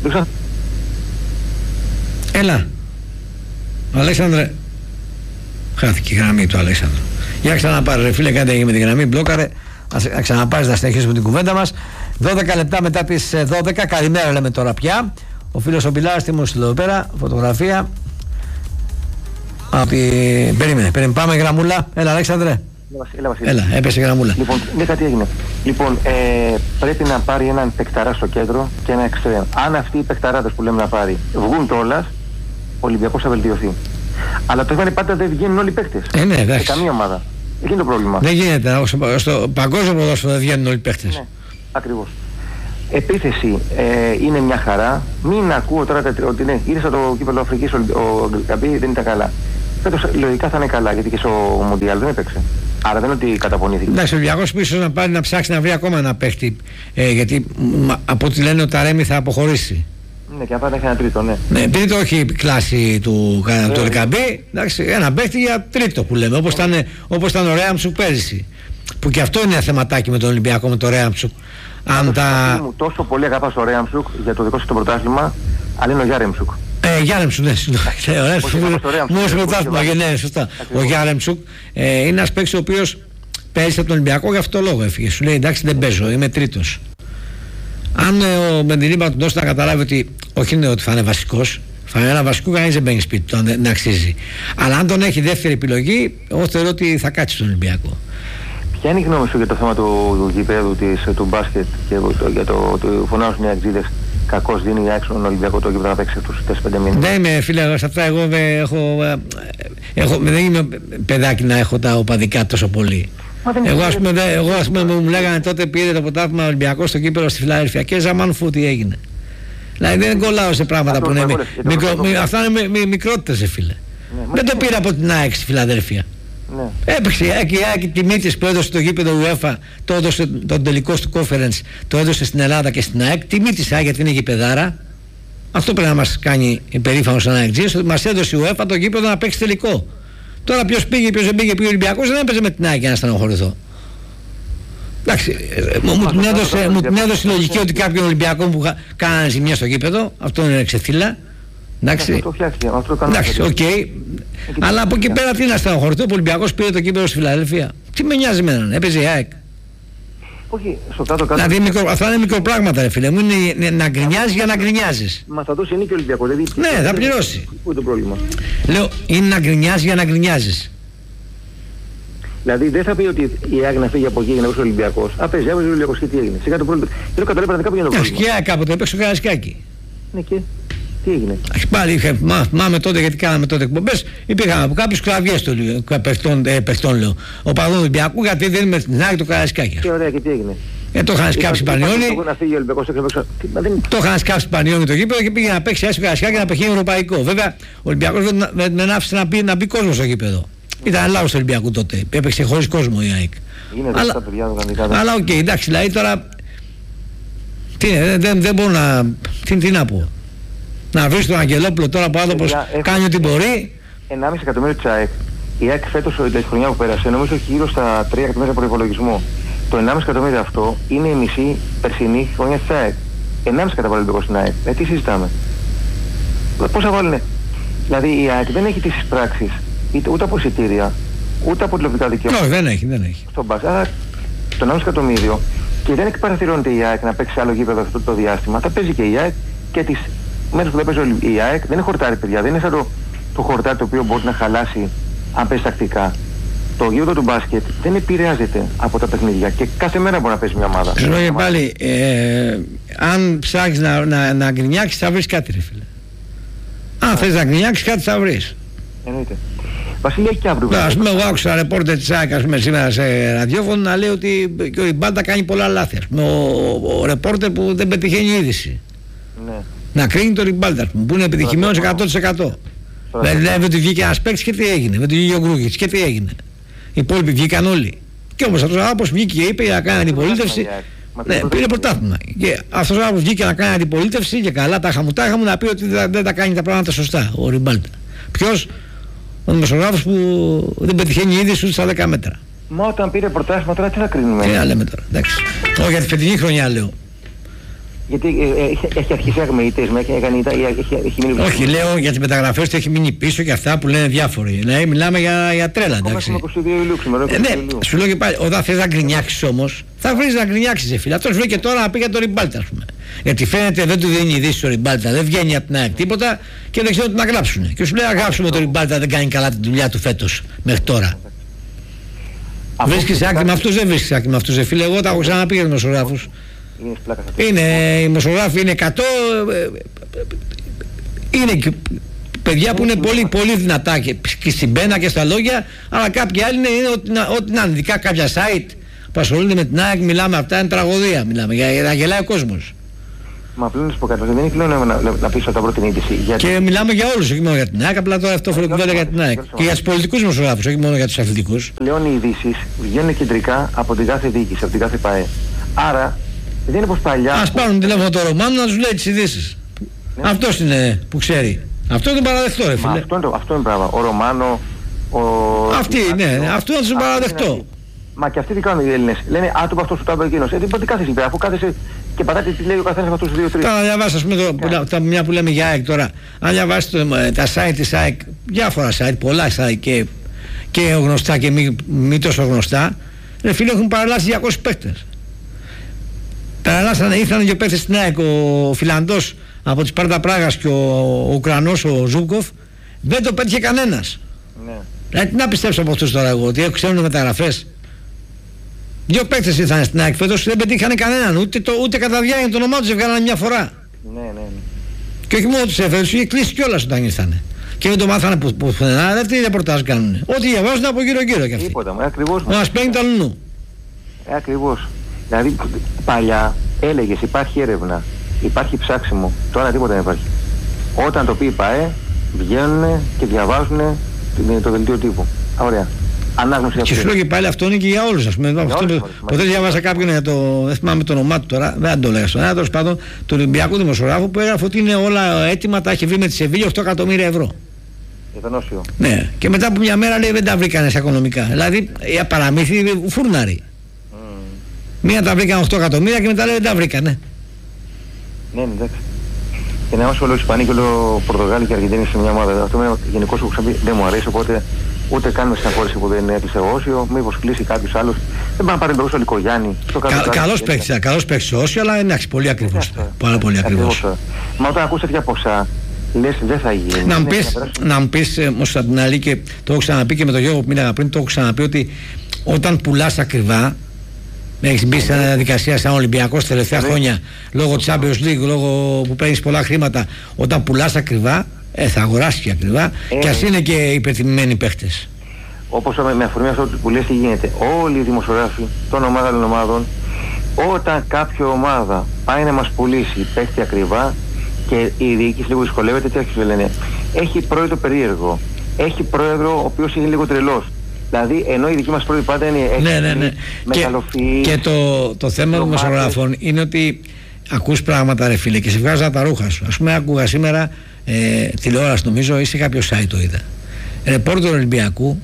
Έλα. Ο Αλέξανδρε. Χάθηκε η γραμμή του Αλέξανδρου. Για ξαναπάρε, ρε φίλε, κάτι έγινε με τη γραμμή, μπλόκαρε. Ας ξαναπάρεις να συνεχίσουμε την κουβέντα μας. δώδεκα λεπτά μετά τις δώδεκα, καλημέρα λέμε τώρα πια. Ο φίλος ο Πιλάρας, τι μου στείλει εδώ πέρα, φωτογραφία. Από τη... Περίμενε, περίμενε, πάμε γραμμούλα. Έλα, Αλέξανδρε. Έλα, Έλα, έπεσε γραμμούλα. Λοιπόν, ναι, κάτι έγινε. Λοιπόν, ε, πρέπει να πάρει έναν παικταρά στο κέντρο και ένα εξτρέμ. Αν αυτοί οι παικταράδες που λέμε να πάρει βγουν κιόλας, ο Ολυμπιακός θα βελτιωθεί. Αλλά το είπανε πάντα δεν βγαίνουν όλοι οι παίκτες. Ε, ναι, εντάξει. Σε καμία ομάδα. Εκεί είναι το πρόβλημα. Δεν γίνεται. Στο παγκόσμιο ποδόσφαιρο δεν βγαίνουν όλοι οι παίχτες. Ναι, ακριβώς. Επίθεση ε, είναι μια χαρά. Μην ακούω τώρα ότι ναι, ήρθε το κύπελλο Αφρικής, ο, ο Γκαμπή δεν ήταν καλά. Φέτος λογικά θα είναι καλά γιατί και στο Μουντιάλ δεν έπαιξε. Άρα δεν είναι ότι καταπονήθηκε. Εντάξει, ο Ολυμπιακός πίσω να πάρει να ψάξει να βρει ακόμα ένα παίχτη. Ε, γιατί μα, από ό,τι λένε ο Ταρέμι θα αποχωρήσει. Ναι, και αν πάει να έχει ένα τρίτο, ναι. Ναι, τρίτο όχι κλάση του, ε, του Γκαμπή. Εντάξει, ένα παίχτη για τρίτο που λέμε. Όπως ήταν, όπως ήταν ο Ρέαμψουκ πέρυσι. Που και αυτό είναι ένα θεματάκι με τον Ολυμπιακό, με τον Ρέαμψουκ. Αν τα... μου τόσο πολύ αγάπας ο Ρέαμψουκ για το δικό σου το πρωτάθλημα, αλλά είναι ο Γιάρεμψουκ. Ε, Γιάρεμψουκ, ναι, συγγνώμη. Μου έδωσε πρωτάθλημα, ναι, σωστά. Ο Γιάρεμψουκ είναι ένας παίκτης ο οποίος πέρυσι από τον Ολυμπιακό, γι' αυτό λόγο έφυγε. Σου λέει εντάξει, δεν παίζω, είμαι τρίτος. Αν ο Μεντιλίμπα του δώσει να καταλάβει ότι όχι είναι ότι θα είναι βασικός, θα είναι ένα βασικό, κανείς δεν μπαίνει σπίτι του, αν αξίζει. Αλλά αν τον έχει δεύτερη επιλογή, εγώ θεωρώ ότι θα κάτσει στον Ολυμπιακό. Ποια είναι η γνώμη σου για το θέμα του, του γηπέδου της, του μπάσκετ και το, για το, το φωνάζουν οι Αγγλίδες κακώς δίνει για έξω τον Ολυμπιακό το γήπεδο να παίξει τους τέσσερις πέντε μήνες? Δεν είμαι φίλε, σε αυτά εγώ έχω, έχω, δεν είμαι παιδάκι να έχω τα οπαδικά τόσο πολύ. Εγώ ας πούμε, εγώ, ας πούμε μου λέγανε τότε πήρε το ποτάθμα Ολυμπιακό στο κύπελλο στη Φιλαδέλφια και ζαμάν φου τι έγινε. Δηλαδή δεν κολλάω σε πράγματα που είναι μικρο, μι, αυτά είναι μι, μικρότητες φίλε. Δεν το πήρα από την ΑΕΚ στη Φιλαδέλφια. Ναι. Έπαιξε η ΑΕΚ Τιμίτης που έδωσε το γήπεδο UEFA, το έδωσε τον τελικό του conference, το έδωσε στην Ελλάδα και στην ΑΕΚ. Τιμίτης ΑΕΚ γιατί είναι γηπεδάρα. Αυτό πρέπει να μας κάνει υπερήφανος σαν ΑΕΚ, ότι μας έδωσε η UEFA το γήπεδο να παίξει τελικό. Τώρα ποιος πήγε, ποιος δεν πήγε, πήγε ο Ολυμπιακός, δεν έπαιζε με την ΑΕΚ για να στενοχωρηθώ. Εντάξει, μου την έδωσε, μου την έδωσε η λογική ότι κάποιον Ολυμπιακό που κάνανε ζημιά στο γήπεδο, αυτό είναι ξεφύλλα. Εντάξει, εντάξει, οκ. Okay. Αλλά από εκεί πέρα τι να στενοχωρηθώ, ο Ολυμπιακός πήρε το κύπελλο στη Φιλαδέλφια. Τι με νοιάζει εμένα, έπαιζε η ΑΕΚ. Όχι, στο κάτω κάτω. Δηλαδή μικρο, αυτά είναι μικροπράγματα ρε φίλε μου, είναι να γκρινιάζεις για να γκρινιάζεις. Μα θα δώσει νίκη ο Ολυμπιακός, δηλαδή. Ναι, θα πληρώσει. Πού είναι το πρόβλημα? Λέω, είναι να γκρινιάζεις για να γκρινιάζεις. Δηλαδή δεν θα πει ότι η ΑΕΚ να φύγει από εκεί για να βγει ο Ολυμπιακός. Α, παίζει, έβγαζε ο Ολυμπιακός και τι έγινε. Σιγά το πρόβλημα. Δεν καταλαβαίνω πραγματικά που είναι το πρόβλημα. Και η ΑΕΚ κάποτε έπαιξε στο Καραϊσκάκι. Ναι, και τι έγινε? Πάλι είχε, μα, μάμε τότε γιατί κάναμε τότε εκπομπές. Υπήρχαν από κάποιους κραυγές των παιχτών, λέω. Ο παδόν του Ολυμπιακού γιατί δεν είναι στην ΑΕΚ το Καραϊσκάκι. Και ωραία, και τι έγινε? Ε, το είχαν σκάψει Πανιόνι. Το είχαν σκάψει Πανιόνι το γήπεδο και πήγε να παίξει άσο Καραϊσκάκι και να παίξει ευρωπαϊκό. Βέβαια ο Ολυμπιακός δεν άφησε να, πει, να μπει κόσμο στο γήπεδο. Ήταν λάθος του Ολυμπιακού τότε. Έπαιξε χωρίς κόσμο η ΑΕΚ. Αλλά, αλλά οκ, okay, εντάξει, δηλαδή τώρα. Τι, δεν, δεν, δεν μπορώ να. Τι, τι να πω. Να βρεις τον Αγγελόπουλο τώρα που άνθρωπος κάνει ό,τι μπορεί. ενάμιση εκατομμύριο της ΑΕΚ. Η ΑΕΚ φέτος τη χρονιά που πέρασε νομίζω έχει γύρω στα τρία εκατομμύρια προϋπολογισμό. Το ενάμιση εκατομμύρια αυτό είναι η μισή περσινή χρονιά της ΑΕΚ. ενάμιση καταβάλλει στην ΑΕΚ. Ε, τι συζητάμε? Πόσα βάλουνε? Δηλαδή η ΑΕΚ δεν έχει τις εισπράξεις ούτε από εισιτήρια, ούτε από τηλεοπτικά δικαιώματα. Όχι, δεν έχει, δεν έχει. Στον μπας, άρα το ενάμιση εκατομμύριο και δεν εκπαραθυρώνεται η ΑΕΚ να παίξει άλλο γήπεδο αυτό το διάστημα. Θα παίζει και η ΑΕΚ και τις μέρες που θα παίζει η ΑΕΚ δεν είναι χορτάρι, παιδιά. Δεν είναι σαν το, το χορτάρι το οποίο μπορεί να χαλάσει αν παίζει τακτικά. Το γήπεδο του μπάσκετ δεν επηρεάζεται από τα παιχνίδια και κάθε μέρα μπορεί να παίζει μια ομάδα. Λόγια πάλι, ε, αν ψάχνεις να, να, να γκρινιάξεις θα βρεις κάτι ρε φίλε. Αν yeah. θες να γκρινιάξεις κάτι θα βρεις. Εννοείται. Βασίλη, έχει και αύριο. Ας πούμε, εγώ άκουσα ρεπόρτερ της ΑΕΚ σήμερα σε ραδιόφωνο να λέει ότι και η μπάντα κάνει πολλά λάθη. Ο, ο, ο ρεπόρτερ που δεν πετυχαίνει είδηση. Ναι. Να κρίνει τον Ριμπάλτα που είναι επιτυχημένος εκατό τοις εκατό. Δηλαδή ότι βγήκε ένας παίκτης και τι έγινε, με τον Γιώργο Γκρούγιτς και τι έγινε. Οι υπόλοιποι βγήκαν όλοι. Και όμως αυτός ο άνθρωπος βγήκε και είπε να κάνει αντιπολίτευση. Ναι, πήρε πρωτάθλημα. Και αυτός ο άνθρωπος βγήκε να κάνει αντιπολίτευση και καλά τάχα μου τάχα μου να πει ότι δεν τα κάνει τα πράγματα σωστά ο Ριμπάλτα. Ποιος? Ο δημοσιογράφος που δεν πετυχαίνει είδηση ούτε στα δέκα μέτρα. Μα όταν πήρε πρωτάθλημα τώρα τι θα κρίνουμε? Τι να λέμε τώρα, εντάξει. Όχι για τη φετινή χρονιά λέω. Γιατί ε, ε, έχει αρχίσει αγμεϊτές, έχει, έχει, έχει μείνει... Όχι, λέω για τις μεταγραφές του έχει μείνει πίσω και αυτά που λένε διάφοροι. Δηλαδή μιλάμε για, για τρέλα, εντάξει. είκοσι δύο Ιουλίου, ε, ναι, σου λέω και πάλι, όταν θες να γκρινιάξεις όμως, θα βρεις να γκρινιάξεις, φίλε. Αυτός βρήκε τώρα να πει για τον Ριμπάλτα, ας πούμε. Γιατί φαίνεται δεν του δίνει ειδήσει ο Ριμπάλτα, δεν βγαίνει από την ΑΕΚ τίποτα και δεν ξέρουν τι να γράψουν. Και σου λέει να γράψουμε τον Ριμπάλτα, δεν κάνει καλά τη δουλειά του φέτος μέχρι τώρα. Βρίσκεις άκρη με αυτούς, δεν βρίσκεις άκρη με αυτούς, φίλε. Εγώ τα έχω ξαναπεί για δημοσιογράφους. Είναι, οι δημοσιογράφοι είναι εκατό, είναι παιδιά που είναι πολύ, πολύ δυνατά και, και στην πένα και στα λόγια, αλλά κάποιοι άλλοι είναι, είναι ό,τι, ό,τι να είναι, ειδικά κάποια site που ασχολούνται με την ΑΕΚ, μιλάμε αυτά, είναι τραγωδία, μιλάμε, για, για να γελάει ο κόσμος. Μα πλέον να σου πω κάτι, δεν είναι πλέον να, να, να πεις από την είδηση. Γιατί... Και μιλάμε για όλους, όχι μόνο για την ΑΕΚ, απλά τώρα αυτό φέρει κουβέντα για την ΑΕΚ. Και για τους πολιτικούς δημοσιογράφους, όχι μόνο για τους αθλητικούς. Πλέον οι ειδήσεις βγαίνουν κεντρικά από την κάθε διοίκηση, από την κάθε ΠΑΕ. Άρα δεν είναι πως παλιά. Ας πάρουν τηλέφωνο το Ρωμάνο να τους λέει τις ειδήσεις. Ναι. Αυτός είναι που ξέρει. Αυτό είναι το παραδεχτό, ρε φίλε. Αυτό είναι, το, αυτό είναι πράγμα. Ο Ρωμάνο, ο. Αυτή, ναι, ο... αυτό είναι το παραδεχτό. Μα και αυτοί τι κάνουν οι Έλληνες. Λένε α, του αυτό σου το είπε εκείνος. Ε, τι κάθεσαι πέρα, αφού κάθεσαι και πατάτε τι λέει ο καθένας από αυτούς τους δύο τρεις. Τώρα διαβάσεις, ας πούμε, το, yeah. τα, μια που λέμε για ΑΕΚ τώρα. Αν διαβάσεις το, τα site της ΑΕΚ, διάφορα site, πολλά site και, και γνωστά και μη, μη τόσο γνωστά, ρε φίλε, έχουν παραλλάσει διακόσιους παίκτες. Παραλλάσανε, ήρθαν και παίκτες στην ΑΕΚ, ο Φιλανδός από τη Σπάρτα Πράγας και ο, ο Ουκρανός, ο Ζούγκοφ, δεν το πέτυχε κανένας. Ναι. Δηλαδή, τι να πιστέψω από αυτούς τώρα εγώ, ότι ξέρουν μεταγραφές. Δύο παίκτες ήρθαν στην ΑΕΚ φέτος, δεν πετύχανε κανέναν, ούτε, το, ούτε κατά διάρκεια το όνομά τους βγάλανε μια φορά. Ναι, ναι, ναι. Και όχι μόνο τους έφερε, τους είχε κλείσει κιόλας όταν ήρθανε. Και δεν το μάθανε που, που, που δεν τι ρεπορτάζ κάνουν. Ό,τι διαβάζουν από γύρω-γύρω κι αυτοί. Τίποτα, μα ακριβώς. Ο μας παίρνει το αλλού. Ε, ακριβώς. Δηλαδή παλιά έλεγες υπάρχει έρευνα, υπάρχει ψάξιμο, τώρα τίποτα δεν υπάρχει. Όταν το πει η ΠΑΕ, βγαίνουν και διαβάζουν το δελτίο τύπου. Ωραία. Ανάγνωση και σου λέω και πάλι αυτό είναι και για όλους, ας πούμε. Για αυτό, όλους, ποτέ διαβάσα κάποιον για το. Δεν θυμάμαι το όνομά του τώρα, δεν το λέγα στον ένα, τέλος πάντων, του Ολυμπιακού δημοσιογράφου που έγραφε ότι είναι όλα έτοιμα, τα έχει βρει με τη Σεβίλη οκτώ εκατομμύρια ευρώ. Εθανόσιο. Ναι, και μετά από μια μέρα λέει δεν τα βρήκανε σε οικονομικά. Δηλαδή για παραμύθι φούρναρη. Mm. Μία τα βρήκαν οκτώ εκατομμύρια και μετά λέει δεν τα βρήκανε. Ναι, ναι, εντάξει. Και να είμαστε όλο Ισπανοί και όλο Πορτογάλοι και Αργεντίνοι σε μια ομάδα. Αυτό γενικώς έχω ξαναπεί δεν μου αρέσει, οπότε. Ούτε κάνουμε συναχώρηση που δεν έκλεισε Όσιο, μήπως κλείσει κάποιος άλλος. Δεν πάει να πάρει τον Λικογιάννη. Κα, καλός παίκτης, καλός παίκτης Όσιο, αλλά εντάξει, πολύ ακριβώς. Πάρα πολύ ακριβώς. Μα όταν ακούς τέτοια ποσά, λες δεν θα γίνει. Να μου πεις, να μου πεις όμως από την άλλη, και το έχω ξαναπεί και με τον Γιώργο που μίλαγα πριν, το έχω ξαναπεί ότι όταν πουλάς ακριβά, έχεις μπει σε μια διαδικασία σαν Ολυμπιακός τελευταία χρόνια, λόγω της Champions League, λόγω που παίρνεις πολλά χρήματα, όταν πουλάς ακριβά, Ε, θα αγοράσει και ακριβά ε, και ας είναι και υπερτιμημένοι παίχτες. Όπως με αφορμή αυτό που λες τι γίνεται. Όλοι οι δημοσιογράφοι των ομάδων ομάδων, όταν κάποια ομάδα πάει να μας πουλήσει παίχτη ακριβά και η διοίκηση λίγο δυσκολεύεται, τι άρχισε λένε. Έχει πρόεδρο περίεργο. Έχει πρόεδρο ο οποίος είναι λίγο τρελός. Δηλαδή ενώ η δική μας πρόεδροι πάντα είναι έξυπνοι, ναι, ναι, ναι. μεγαλοφυείς. Και, και το, το θέμα των δημοσιογράφων είναι ότι ακούς πράγματα, ρε φίλε, και σε βγάζα τα ρούχα σου. Ας πούμε, άκουγα σήμερα ε, τηλεόραση, νομίζω, ή σε κάποιο site το είδα. Ρεπόρτερ Ολυμπιακού,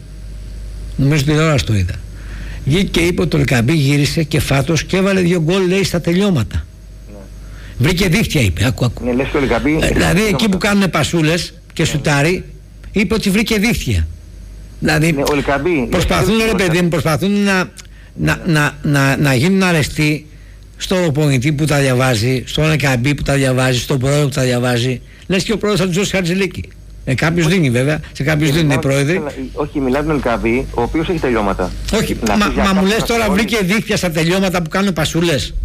νομίζω τηλεόραση το είδα. Βγήκε και είπε ότι ο Λικαμπή γύρισε και φάτος και έβαλε δύο γκολ, λέει, στα τελειώματα. Ναι. Βρήκε δίχτυα, είπε. Άκου, άκου. Ναι, λες και ο Λικαμπή, ε, δηλαδή εκεί που κάνουν πασούλες και ναι. σουτάρει, είπε ότι βρήκε δίχτυα. Δηλαδή ναι, ο Λικαμπή, προσπαθούν, ρε παιδί μου, προσπαθούν να, να, να, να, να γίνουν αρεστοί στον προπονητή που τα διαβάζει, στον Λικαμπή που τα διαβάζει, στον πρόεδρο που τα διαβάζει. Λες και ο πρόεδρος θα του δώσει Χατζηλίκη. Ε, κάποιος δίνει βέβαια, σε κάποιους δίνουν οι πρόεδροι. Όχι, μιλάει τον Λικαμπή, ο οποίος έχει τελειώματα. Όχι, μα, μα μου λες τώρα βρήκε δίχτυα στα τελειώματα που κάνουν πασούλες.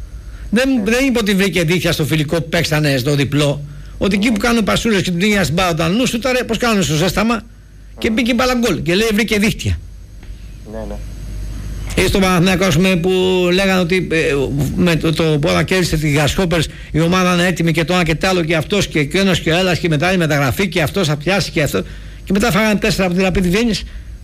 Δεν, ε. δεν είπε ότι βρήκε δίχτυα στο φιλικό που παίξανε στο διπλό. Ότι εκεί που κάνουν πασούλες και του δίνει ένα συμπάω όταν νου σου τώρα, πώς κάνουν στο ζέσταμα. Ε. Και μπήκε μπαλαγκόλ και λέει βρήκε δίχτυα. Ναι, ναι. Ή στο Παναθηναϊκό που λέγανε ότι ε, με το, το που όταν κέρδισε τη Γασχόπερς η ομάδα είναι έτοιμη και το ένα και το άλλο και αυτός και εκείνος και ο άλλας και μετά η μεταγραφή και αυτός θα πιάσει και αυτό και μετά φάγανε τέσσερα από τη Ραπίδη Βιέννης.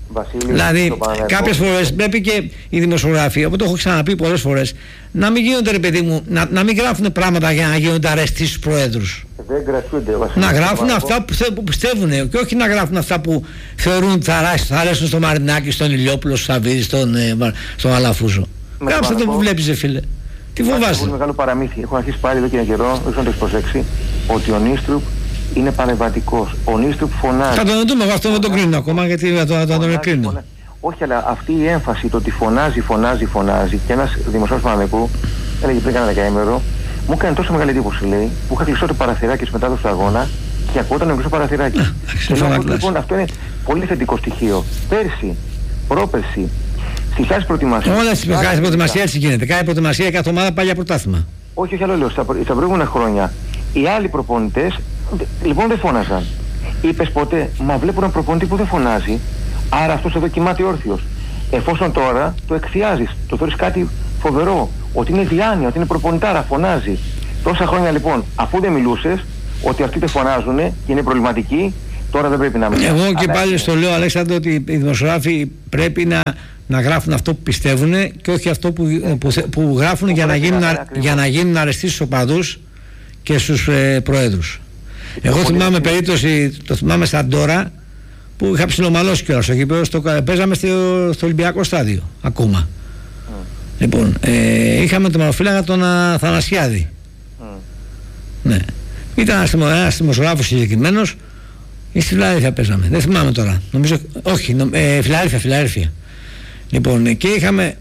Δηλαδή κάποιες φορές πρέπει και οι δημοσιογράφοι, όπως το έχω ξαναπεί πολλές φορές, να μην γίνονται, ρε παιδί μου, να, να μην γράφουν πράγματα για να γίνονται αρεστοί στους προέδρους. Δεν γραφούνται, να γράφουν αυτά που πιστεύουν και όχι να γράφουν αυτά που θεωρούν ότι θα αρέσουν στο Μαρινάκη, στον Ηλιόπουλο, στον Σαββίδη, στον, ε, στον Αλαφούζο. Γράψτε το που βλέπεις, φίλε. Τι φοβάσαι. Έχω μεγάλο παραμύθι. Έχω αρχίσει πάλι εδώ και ένα καιρό, δεν ξέρω να το προσέξει, ότι ο Νίστρουπ είναι παρεμβατικός. Ο Νίστρουπ φωνάζει. Θα τον δούμε, αυτό δεν τον κρίνω ακόμα, γιατί θα τον το, το κρίνω. Όχι, αλλά αυτή η έμφαση, το ότι φωνάζει, φωνάζει, φωνάζει, και ένας δημοσιογράφος Παναμαϊκού, έλεγε πριν κάνα δεκαήμερο, μου έκανε τόσο μεγάλη εντύπωση, λέει, που είχα κλειστό το παραθυράκι της μετάδοσης του αγώνα και ακούγονταν το κλειστό παραθυράκι. Και λέω, λοιπόν, αυτό είναι πολύ θετικό στοιχείο. Πέρσι, πρόπερσι, στις άλλες προετοιμασίες. Όλα στις μεγάλες προετοιμασίες έτσι γίνεται. Κάθε προετοιμασία, κάθε ομάδα πάει για πρωτάθλημα. Όχι, όχι, άλλο λέω. Στα, στα προηγούμενα χρόνια οι άλλοι προπονητές λοιπόν δεν φώναζαν. είπες ποτέ, μα βλέπω έναν προπονητή που δεν φωνάζει, άρα αυτός εδώ κοιμάται όρθιος. Εφόσον τώρα το εκθιάζεις, το θεωρείς κάτι φοβερό, ότι είναι διάνοια, ότι είναι προπονητάρα, φωνάζει. Τόσα χρόνια λοιπόν, αφού δεν μιλούσες, ότι αυτοί δεν φωνάζουν και είναι προβληματικοί, τώρα δεν πρέπει να μιλάνε. Εγώ και αλλά πάλι είναι... στο λέω, Αλέξανδρο, ότι οι δημοσιογράφοι πρέπει να, να γράφουν αυτό που πιστεύουν και όχι αυτό που, που, που γράφουν για να, γίνουν, για να γίνουν αρεστοί στους οπαδούς και στους ε, προέδρους. Εγώ θυμάμαι περίπτωση, το θυμάμαι σαν τώρα, που είχα ψιλομαλώσει κιόλας στο γήπεδο, στο, παίζαμε στο, στο Ολυμπιακό στάδιο ακόμα. Mm. Λοιπόν, ε, είχαμε τον μαροφύλακα τον Αθανασιάδη. Mm. Ναι. Ήταν ένας δημοσιογράφος συγκεκριμένος, ή στη Φιλαδέλφια παίζαμε, δεν θυμάμαι τώρα. Νομίζω, όχι, νο, ε, Φιλαδέλφια, Φιλαδέλφια. Λοιπόν, και είχαμε.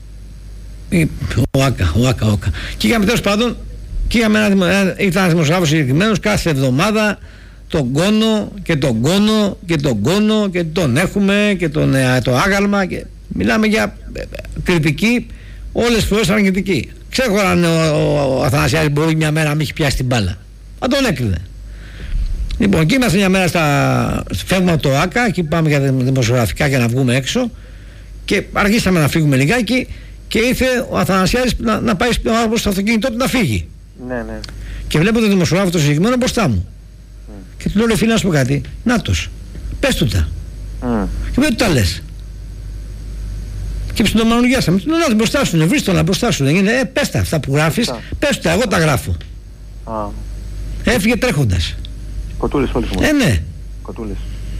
Ο Άκα, ο Άκα, ο Άκα. Και είχαμε τέλος πάντων, και είχαμε ένα, ένα, ήταν ένας δημοσιογράφος συγκεκριμένος κάθε εβδομάδα. Τον κόνο και τον κόνο και τον κόνο και τον έχουμε και τον, ε, το άγαλμα και μιλάμε για ε, κριτική όλες τις φορές αρνητική. Ξέρω αν ο, ο, ο Αθανασιάδης μπορεί μια μέρα να μην έχει πιάσει την μπάλα, μα τον έκρινε. Λοιπόν, και είμαστε μια μέρα στα, φεύγουμε από το ΆΚΑ, εκεί πάμε για δημοσιογραφικά για να βγούμε έξω και αργήσαμε να φύγουμε λιγάκι και ήρθε ο Αθανασιάδης να, να πάει στο αυτοκίνητό του να φύγει. Ναι, ναι. Και βλέπω τον δημοσιογράφο το συγκεκριμένο μπροστά μου. Και του λέω, ρε φίλε, να σου πω κάτι, νάτος, πες του τα. Mm. Και πες του τα λες. Και ψιλομανουργιάσαμε. Του λέω, να μπροστά σου, βρεις τον μπροστά σου. Ε, πες τα, αυτά που γράφεις, πες του τα, εγώ τα γράφω. Ah. Έφυγε τρέχοντας. Κοτούλες όλες μου. Ε, ναι. Κοτούλες.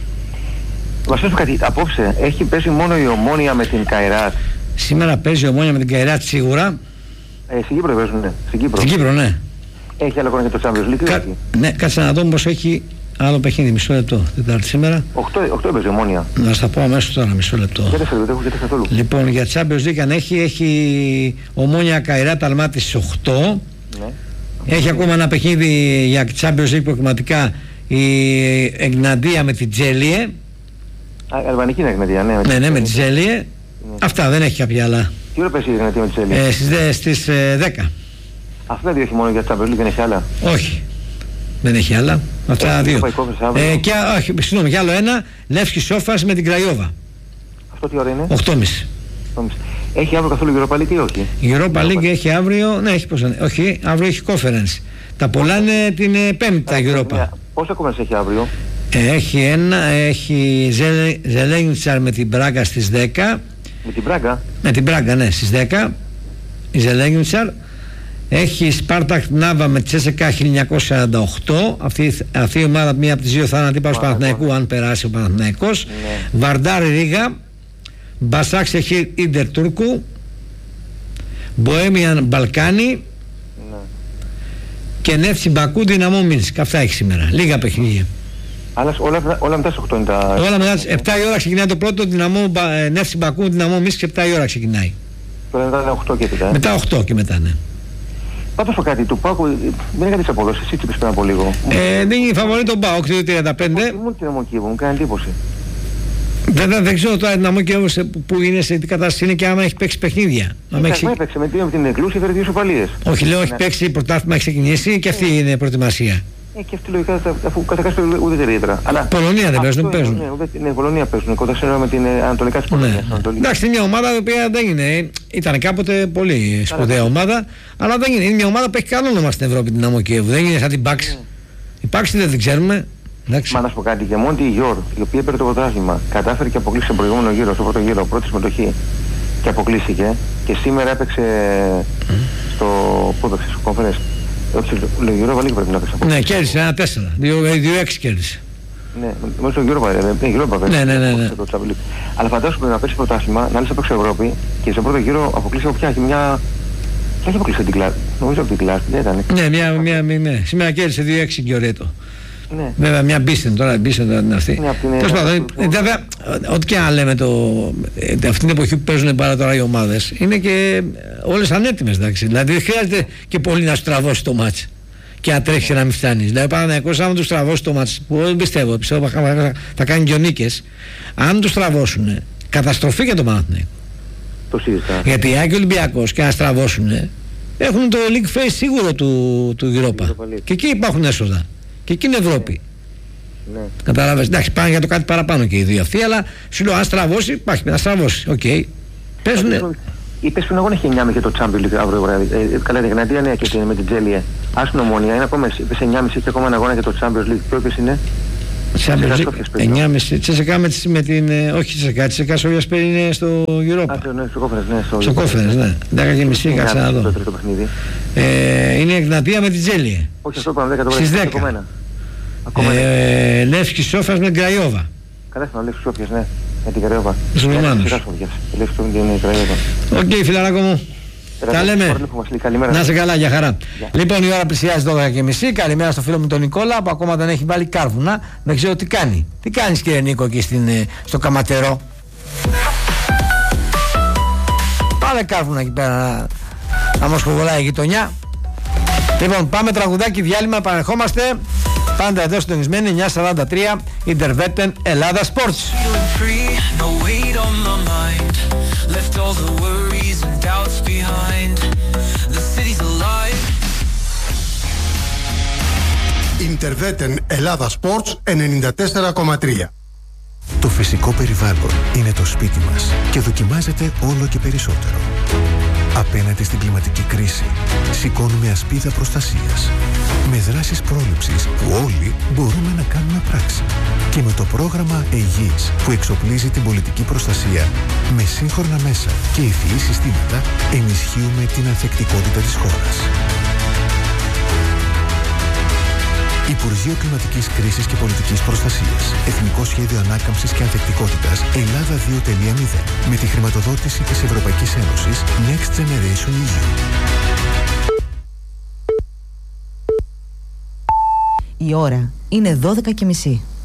Μας πες κάτι, απόψε, έχει πέσει μόνο η Ομόνοια με την Καϊράτ. Σήμερα παίζει η Ομόνοια με την Καϊράτ σίγουρα. Ε, στην Κύπρο παίζουν, ναι. Στην Κύπρο. Στην Κύπρο, ναι. Έχει άλλο χρόνο για το Champions League. Κα... Ναι, κάτσε να δω πως έχει άλλο παιχνίδι, μισό λεπτό. Τετάρτη σήμερα. οκτώ έπαιζε η Ομόνοια. Να στα πω αμέσως τώρα, μισό λεπτό. Για τέσσερα, δεν έχω γιατί καθόλου. Λοιπόν, για Champions League αν έχει, έχει Ομόνοια Καϊράτ Αλμάτι στις οκτώ. Ναι. Έχει ακόμα ένα παιχνίδι για Champions League προκριματικά η Εγναντία με την Τζέλιε. Α, αλβανική είναι Εγναντία, ναι. Ναι, ναι, με την Τζέλιε. Ναι. Αυτά, δεν έχει κάποια άλλα. Τι ώρα πέσει η Εγναντία με την Τζέλιε? Ε, στις, στις ε, δέκα. Αυτά δύο έχει μόνο για Champions League, δεν έχει άλλα? Όχι. Δεν έχει άλλα. Αυτά δύο. Ε, και, όχι, συγγνώμη, και άλλο ένα. Λεύσκι Σόφας με την Κραϊόβα. Αυτό τι ώρα είναι? οκτώ και μισή. Έχει αύριο καθόλου Europa League ή όχι? Η Europa League έχει αύριο. Ναι, έχει πώς είναι. Όχι, αύριο έχει conference. Τα πολλά είναι την Πέμπτη τα Europa. Πόσα conference έχει αύριο? Ε, έχει ένα. Έχει Ζελένιτσαρ με την Μπράγκα στις δέκα. Με την Μπράγκα? Με την Μπράγκα, ναι, στις δέκα. Η Ζελένιτσαρ. Έχει Σπάρτακ Νάβα με Τσέσεκα χίλια εννιακόσια σαράντα οκτώ. Αυτή, αυτή η ομάδα, μία από τις δύο θα είναι αντίπαλος Παναθηναϊκού, αν περάσει ο Παναθηναϊκός. Ναι. Βαρντάρ Ρίγα, Μπασάκ Σεχίρ Ίντερ Τούρκου, Μποέμιαν Μπαλκάνι, ναι. Και Νεύτσι Μπακού Δυναμό Μίνσκ. Αυτά έχει σήμερα. Λίγα παιχνίδια. Αλλά όλα, όλα μετά στις οκτώ είναι τα... Όλα μετά στις επτά η ώρα ξεκινάει το πρώτο, Δυναμό, Νεύτσι Μπακού Δυναμό Μίνσκ, επτά η ώρα ξεκινάει. Τώρα μετά είναι οκτώ και μετά. Ε? Μετά οκτώ και μετά, ναι. Πάντως το κάτι του ΠΑΟΚ δεν έκανε τις αποδόσεις, εσύ είπες πριν από λίγο. Ε, δεν είναι φαβορί τον ΠΑΟΚ, το τριάντα πέντε. Μου την Αμμοκίεβο, μου κάνει εντύπωση. Βέβαια δεν ξέρω τώρα την Αμμοκίεβο που είναι, σε τι κατάσταση είναι και άμα έχει παίξει παιχνίδια. Άμα έχει... έπαιξε με την Εκλούση, έφερε δύο σοπαλίες. Όχι, λέω έχει παίξει, πρωτάθλημα έχει ξεκινήσει και αυτή είναι προετοιμασία. Ε, και αυτή λογικά, αφού κατακάσει ούτε ιδιαίτερα. Πολωνία δεν παίζουν, παίζουν. Ναι, Πολωνία παίζουν, κοντά σύνορα με την Ανατολικά της Πολωνίας. Εντάξει, είναι μια ομάδα η οποία δεν είναι, ήταν κάποτε πολύ σπουδαία ομάδα, αλλά δεν είναι, είναι μια ομάδα που έχει καλό όνομα στην Ευρώπη, την Αμμοκίεβο. Δεν είναι σαν την Πάξη. Η Πάξη δεν την ξέρουμε. Μα να σου πω κάτι, και μόνο η Γιόρ, η οποία πήρε το πρωτάθλημα, κατάφερε και αποκλείσει στον προηγούμενο γύρο, στο πρώτο γύρο, πρώτη συμμετοχή και αποκλείστηκε και σήμερα έπαιξε στο. Πού έπαιξε, στο conference. Όχι, το Europa League πρέπει να παίξει. Ναι, κέρδισε ένα τέσσερα. δύο έξι κέρδισε. Ναι, μέσα στο Europa League. Ναι, ναι, ναι, ναι. Αλλά φαντάσου πρέπει να παίξει πρωτάθλημα, να λες απ' έξω Ευρώπη και στον πρώτο γύρο αποκλείσει από ποια έχει μια. Ποια έχει αποκλείσει την κλάση. Νομίζω από την κλάση, δεν ήταν. Ναι, μια, μια, μια, ναι. Σήμερα κέρδισε δύο έξι και ωραίτο. Ναι. Βέβαια μια μπίστεν τώρα, μπίστεν τώρα είναι αυτή. Ναι, Τέλος πάντων, βέβαια, ό,τι και αν λέμε το, αυτή την εποχή που παίζουν πάρα τώρα οι ομάδες, είναι και όλες ανέτοιμες, εντάξει. Δηλαδή δεν χρειάζεται και πολύ να σου τραβώσει το μάτς και να τρέχει να μην φτάνεις. Δηλαδή Παναθηναϊκός άμα τους τραβώσει το μάτς, που δεν πιστεύω, πιστεύω θα κάνει και ο νίκες, αν τους τραβώσουν, καταστροφή για τον Παναθηναϊκό. Το σύζητα. Γιατί οι Άκη Ολυμπιακός και να στραβώσουν, έχουν το league face σίγουρο του, του Europa. Και εκεί υπάρχουν έσοδα. Και εκεί είναι Ευρώπη. Ναι. Κατάλαβες. Εντάξει, πάνε για το κάτι παραπάνω και οι δύο αυτοί, αλλά σου λέω αν στραβώσει, υπάρχει να στραβώσει. Οκ. Okay. Παίζουνε. Η Πέσπιν αγώνα έχει εννιά και το Champions League αύριο βράδυ. Ε, καλά, την Γνατία ναι, και με την Τζέλια. Άσπρο Ομόνια είναι ακόμα εννιά και μισή και ακόμα ένα αγώνα για το Champions League. Ποιο είναι? εννιά και μισή. Τσεσεκά με, με την. Όχι Τσεσεκά, Τσεσεκά Σόβια είναι στο Europa. Α, ναι, στο Conference, ναι. Στο Conference, ναι. δέκα και μισή, κάτσε να δω. Ε, είναι η Γνατία με την Τζέλια. Όχι, αυτό πάμε δέκα το βράδυ. Στις δέκα. Ε, Λεύσκη Σόφιας με την Κραϊόβα. Καλά, θα Λεύσκη Σόφιας, ναι. Με την Κραϊόβα. Ζουμανός. Οκ, φιλαράκο μου. Τα λέμε. Να σε καλά, για χαρά. Yeah. Λοιπόν, η ώρα πλησιάζει δώδεκα και μισή. Καλημέρα στο φίλο μου τον Νικόλα που ακόμα δεν έχει βάλει κάρβουνα. Δεν ξέρω τι κάνει. Τι κάνεις, κύριε Νίκο, εκεί στην, στο Καματερό? Πάμε κάρβουνα εκεί πέρα να, να μας κοβολάει η γειτονιά. Λοιπόν, πάμε τραγουδάκι, διάλειμμα, επανερχόμαστε. Πάντα εδώ συντονισμένοι, εννιά σαράντα τρία Interveten Ελλάδα Sports. Interveten Ελλάδα Sports ενενήντα τέσσερα κόμμα τρία. Το φυσικό περιβάλλον είναι το σπίτι μας και δοκιμάζεται όλο και περισσότερο. Απέναντι στην κλιματική κρίση, σηκώνουμε ασπίδα προστασίας με δράσεις πρόληψης που όλοι μπορούμε να κάνουμε πράξη. Και με το πρόγραμμα Αιγής που εξοπλίζει την πολιτική προστασία με σύγχρονα μέσα και ευφυή συστήματα, ενισχύουμε την ανθεκτικότητα της χώρας. Υπουργείο Κλιματικής Κρίσης και Πολιτικής Προστασίας. Εθνικό Σχέδιο Ανάκαμψης και Ανθεκτικότητας Ελλάδα δύο τελεία μηδέν. Με τη χρηματοδότηση της Ευρωπαϊκής Ένωσης Next Generation ι γιου. Η ώρα είναι δώδεκα και μισή.